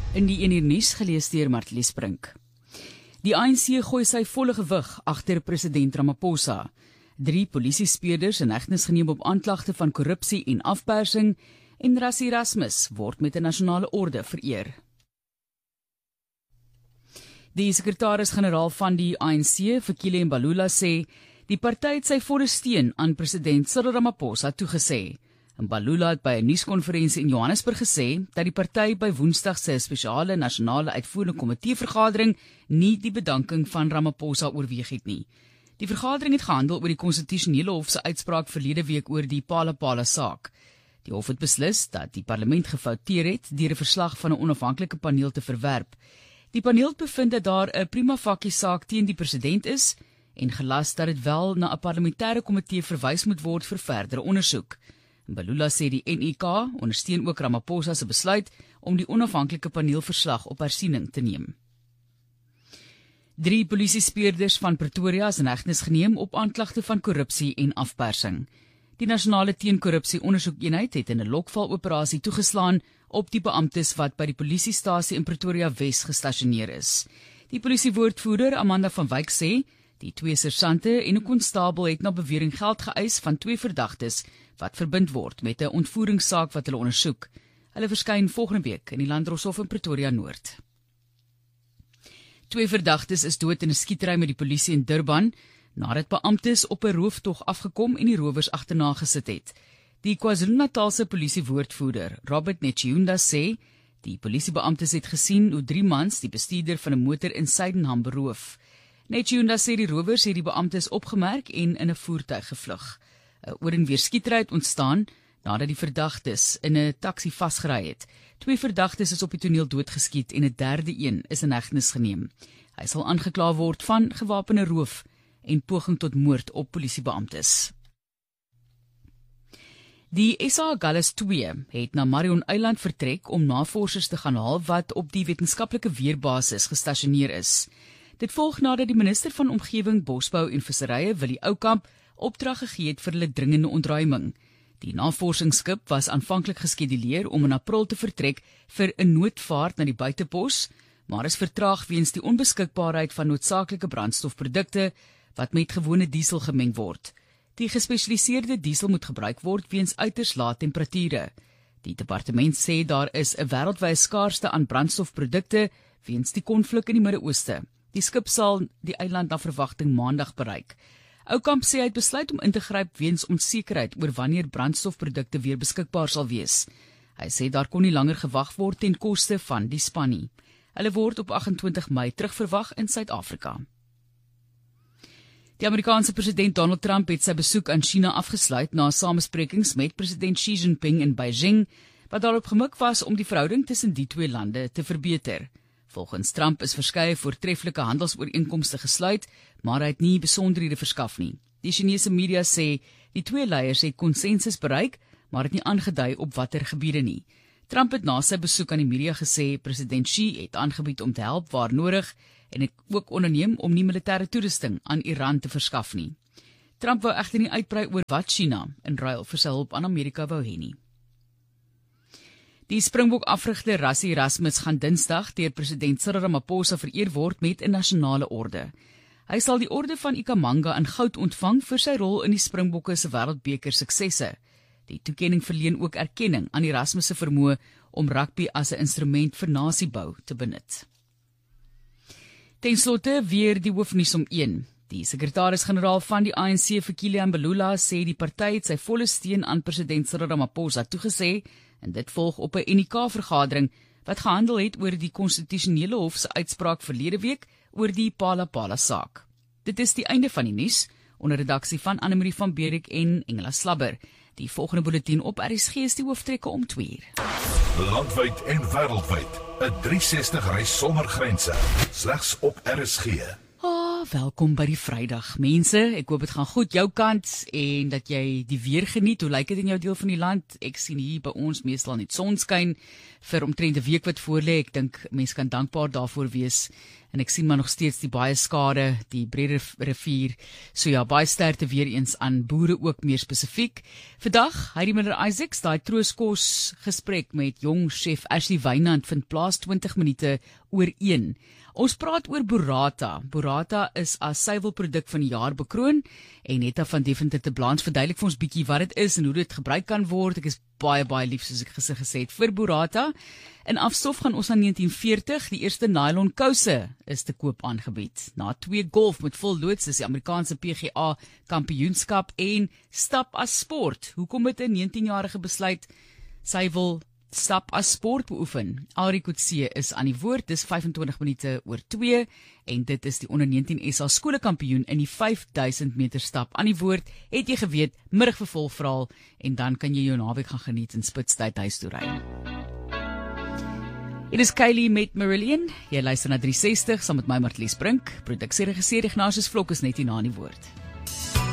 In die 1 uur nuus gelees deur Martlies Brink. Die ANC gooi sy volle gewig agter president Ramaphosa. 3 polisiespeurders in hegtenis geneem op aanklagte van korrupsie en afpersing en Rassie Erasmus word met 'n nasionale orde vereer. Die sekretaris-generaal van die ANC, Fikile Mbalula, sê die party het sy volle steun aan president Cyril Ramaphosa toegesê. Mbalula het by 'n nuuskonferensie in Johannesburg gesê dat die party by Woensdag se spesiale nasionale uitvoerende komitee vergadering nie die bedanking van Ramaphosa oorweeg het nie. Die vergadering het gehandel oor die konstitusionele hof se uitspraak verlede week oor die Phala saak. Die hof het beslis dat die parlement gefouteer het deur 'n verslag van 'n onafhanklike paneel te verwerp. Die paneel bevind dat daar 'n prima facie saak teen die president is en gelas dat dit wel na 'n parlementêre komitee verwys moet word vir verdere ondersoek. Mbalula sê die NEK ondersteun ook Ramaphosa se besluit om die onafhanklike paneelverslag op hersiening te neem. 3 polisiespeurders van Pretoria is in hegtenis geneem op aanklagte van korrupsie en afpersing. Die nasionale teenkorrupsie-ondersoekeenheid het in 'n lokvaloperasie toegeslaan op die beamptes wat by die polisiestasie in Pretoria Wes gestasioneer is. Die polisiewoordvoerder Amanda van Wyk sê die 2 sersante en 'n konstabel het na bewering geld geëis van 2 verdagtes wat verbind word met 'n ontvoeringssaak wat hulle ondersoek. Hulle verskyn volgende week in die Landdroshof in Pretoria Noord. 2 verdagtes is dood in 'n skietery met die polisie in Durban, nadat beamptes op 'n rooftog afgekom en die rowers agterna gesit het. Die KwaZulu-Natalse polisiewoordvoerder, Robert Netjiunda, sê die polisiebeamptes het gesien hoe 3 mans die bestuurder van 'n motor in Sydenham beroof. Netjiunda sê die rowers het die beamptes opgemerk en in 'n voertuig gevlug. 'n Oor en weer skietery het ontstaan nadat die verdagtes in 'n taxi vasgery het. 2 verdagtes is op die toneel doodgeskiet en 'n derde een is in hegtenis geneem. Hy sal aangekla word van gewapende roof en poging tot moord op polisiebeamptes. Die SA Agulhas 2 het na Marion Eiland vertrek om navorsers te gaan haal wat op die wetenskaplike weerbasis gestasioneer is. Dit volg nadat die minister van Omgewing, Bosbou en Visserye, Willie Oukamp, opdrag gegee het vir hulle dringende ontruiming. Die navorsingsskip was aanvanklik geskeduleer om in April te vertrek vir 'n noodvaart na die buitepos, maar is vertraag weens die onbeskikbaarheid van noodsaaklike brandstofprodukte wat met gewone diesel gemeng word. Die gespesialiseerde diesel moet gebruik word weens uiters lae temperature. Die departement sê daar is 'n wêreldwye skaarste aan brandstofprodukte weens die konflik in die Midde-Ooste. Die skip sal die eiland na verwagting Maandag bereik. Oukamp sê hy het besluit om in te gryp weens onsekerheid oor wanneer brandstofprodukte weer beskikbaar sal wees. Hy sê daar kon nie langer gewag word ten koste van die span nie. Hulle word op 28 Mei terugverwag in Suid-Afrika. Die Amerikaanse president Donald Trump het sy besoek aan China afgesluit na samesprekings met president Xi Jinping in Beijing, wat daarop gemik was om die verhouding tussen die 2 lande te verbeter. Volgens Trump is verskeie voortreffelike handelsooreenkomste gesluit, maar hy het nie besonderhede verskaf nie. Die Chinese media sê die 2 leiers het konsensus bereik, maar het nie aangedui op watter gebiede nie. Trump het na sy besoek aan die media gesê president Xi het aangebied om te help waar nodig en het ook onderneem om nie militêre toerusting aan Iran te verskaf nie. Trump wou egter nie uitbrei oor wat China in ruil vir sy hulp aan Amerika wou hê nie. Die Springbok-afrigter Rassie Erasmus gaan Dinsdag deur president Cyril Ramaphosa vereer word met 'n nasionale orde. Hy sal die orde van Ikhamanga in goud ontvang vir sy rol in die Springbokke se Wêreldbeker suksesse. Die toekenning verleen ook erkenning aan Erasmus se vermoë om rugby as 'n instrument vir nasiebou te benut. Ten slotte weer die hoofnuus om 1. Die sekretaris-generaal van die ANC, Fikile Mbalula, sê die party het sy volle steun aan president Cyril Ramaphosa toegesê, en dit volg op 'n NEK-vergadering wat gehandel het oor die konstitusionele hof se uitspraak verlede week oor die Phala saak. Dit is die einde van die nuus, onder redaksie van Annemarie van Berik en Engela Slabber. Die volgende bulletin op RSG is die hooftrekke om 2 uur. Landwyd en wêreldwyd, 'n 360 reis sonder grense, slegs op RSG. Ja, welkom by die Vrydag. Mense, ek hoop dit gaan goed jou kant en dat jy die weer geniet. Hoe lyk dit in jou deel van die land? Ek sien hier by ons meestal net sonskyn vir omtrent 'n week wat voorlê. Ek dink mense kan dankbaar daarvoor wees. En ek sien maar nog steeds die baie skade, die Breede Rivier. So ja, baie sterkte weer eens aan boere ook meer spesifiek. Vandag, Heidi Miller-Isaacs, daai trooskos gesprek met jong chef Ashley Wynand vind plaas 20 minute oor 1. Ons praat oor burrata. Burrata is as suiwelproduk van die jaar bekroon en Netta van Deventer te Blanche verduidelik vir ons bietjie wat dit is en hoe dit gebruik kan word. Ek is baie lief soos ek gesê het vir burrata. In afstof gaan ons na 1940, die eerste nylon kouse is te koop aangebied. Na 2 golf met vol loods is die Amerikaanse PGA kampioenskap en stap as sport. Hoekom het 'n 19-jarige besluit sy wil stap as sport beoefen? Ari Kutse is aan die woord, dis 25 minute oor 2 en dit is die onder 19 SA skolekampioen in die 5000 meter stap. Aan die woord, het jy geweet, middag vervolgverhaal en dan kan jy jou naweek gaan geniet in spitstyd huis toe ry. Dit is Kylie met Marillion. Jy luister na 360 saam met my Martlies Brink. Produksie regisseur Ignatius Vlok is net hier na die woord.